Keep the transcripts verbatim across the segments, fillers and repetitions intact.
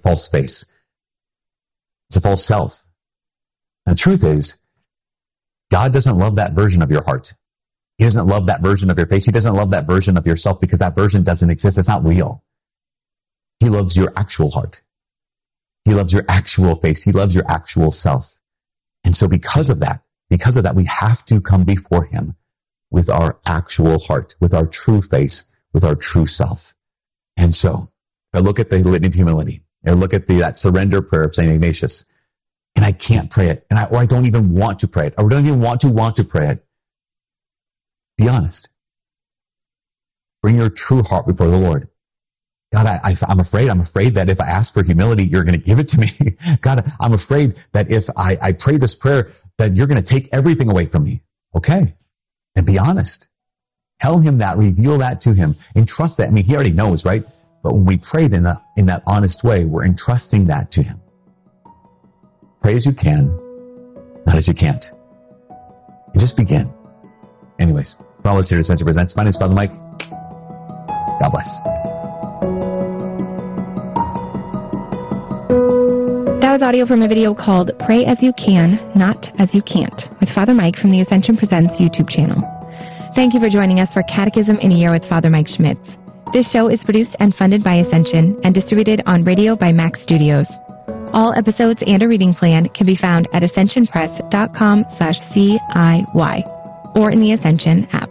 false face. It's a false self. And the truth is, God doesn't love that version of your heart. He doesn't love that version of your face. He doesn't love that version of yourself because that version doesn't exist. It's not real. He loves your actual heart. He loves your actual face. He loves your actual self. And so because of that, because of that, we have to come before him with our actual heart, with our true face, with our true self. And so I look at the Litany of Humility. I look at the, that surrender prayer of Saint Ignatius, and I can't pray it. And I, or I don't even want to pray it. Or I don't even want to want to pray it. Be honest. Bring your true heart before the Lord. God, I, I, I'm afraid, I'm afraid that if I ask for humility, you're going to give it to me. God, I'm afraid that if I, I pray this prayer, that you're going to take everything away from me. Okay. And be honest. Tell him that, reveal that to him, and trust that. I mean, he already knows, right? But when we pray in that, in that honest way, we're entrusting that to him. Pray as you can, not as you can't. And just begin. Anyways, for all this here, Ascension Presents. My name is Father Mike. God bless. That was audio from a video called Pray As You Can, Not As You Can't, with Father Mike from the Ascension Presents YouTube channel. Thank you for joining us for Catechism in a Year with Father Mike Schmitz. This show is produced and funded by Ascension and distributed on radio by Mac Studios. All episodes and a reading plan can be found at ascensionpress.com slash CIY or in the Ascension app.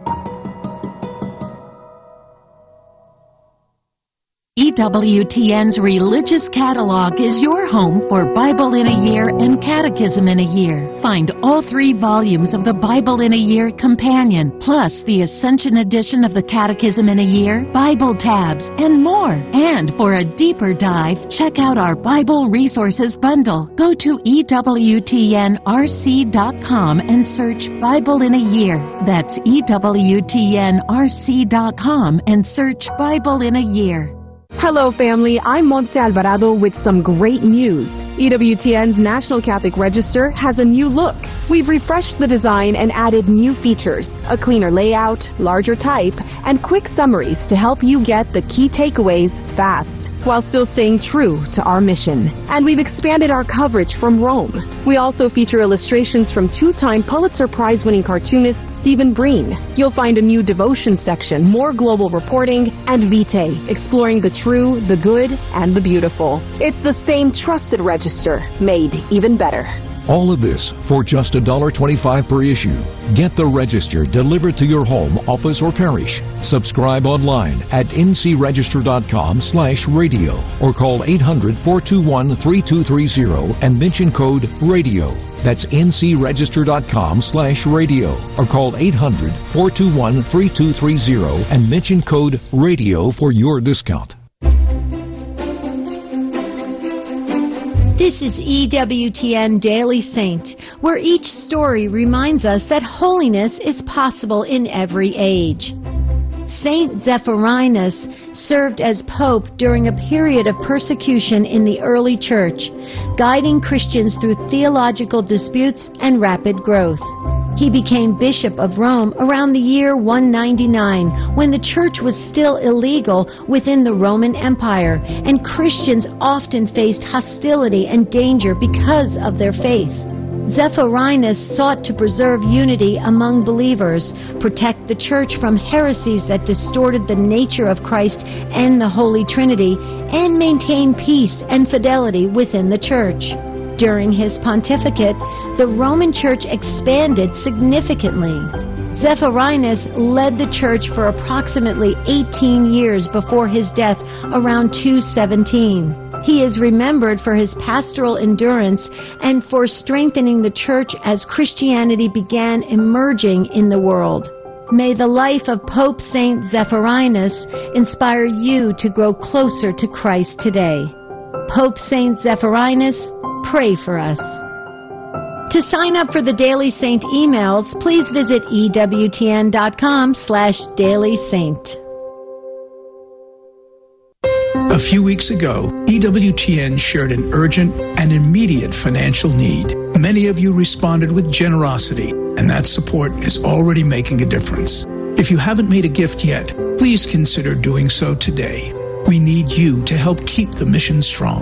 E W T N's Religious Catalog is your home for Bible in a Year and Catechism in a Year. Find all three volumes of the Bible in a Year Companion, plus the Ascension edition of the Catechism in a Year, Bible tabs, and more. And for a deeper dive, check out our Bible Resources Bundle. Go to E W T N R C dot com and search Bible in a Year. That's E W T N R C dot com and search Bible in a Year. Hello, family. I'm Montse Alvarado with some great news. E W T N's National Catholic Register has a new look. We've refreshed the design and added new features, a cleaner layout, larger type, and quick summaries to help you get the key takeaways fast, while still staying true to our mission. And we've expanded our coverage from Rome. We also feature illustrations from two-time Pulitzer Prize-winning cartoonist Stephen Breen. You'll find a new devotion section, more global reporting, and Vitae, exploring the true, the good, and the beautiful. It's the same trusted register, made even better. All of this for just one dollar twenty-five per issue. Get the Register delivered to your home, office, or parish. Subscribe online at ncregister.com slash radio or call eight hundred, four two one, three two three zero and mention code RADIO. That's ncregister.com slash radio or call eight hundred, four two one, three two three zero and mention code RADIO for your discount. This is E W T N Daily Saint, where each story reminds us that holiness is possible in every age. Saint Zephyrinus served as Pope during a period of persecution in the early Church, guiding Christians through theological disputes and rapid growth. He became Bishop of Rome around the year one ninety-nine, when the Church was still illegal within the Roman Empire, and Christians often faced hostility and danger because of their faith. Zephyrinus sought to preserve unity among believers, protect the Church from heresies that distorted the nature of Christ and the Holy Trinity, and maintain peace and fidelity within the Church. During his pontificate, the Roman Church expanded significantly. Zephyrinus led the Church for approximately eighteen years before his death around two seventeen. He is remembered for his pastoral endurance and for strengthening the Church as Christianity began emerging in the world. May the life of Pope Saint Zephyrinus inspire you to grow closer to Christ today. Pope Saint Zephyrinus, pray for us. To sign up for the Daily Saint emails, please visit ewtn.com slash Daily Saint. A few weeks ago, E W T N shared an urgent and immediate financial need. Many of you responded with generosity, and that support is already making a difference. If you haven't made a gift yet, please consider doing so today. We need you to help keep the mission strong.